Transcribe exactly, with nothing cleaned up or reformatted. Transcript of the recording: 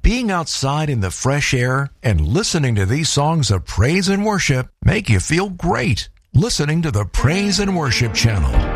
Being outside in the fresh air and listening to these songs of praise and worship make you feel great. Listening to the Praise and Worship Channel.